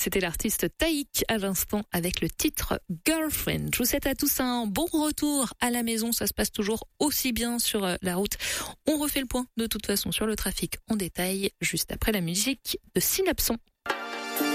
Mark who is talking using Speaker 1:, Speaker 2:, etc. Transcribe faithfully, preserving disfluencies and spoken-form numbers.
Speaker 1: C'était l'artiste Taïk à l'instant avec le titre Girlfriend. Je vous souhaite à tous un bon retour à la maison. Ça se passe toujours aussi bien sur la route. On refait le point de toute façon sur le trafic en détail juste après la musique de Synapson.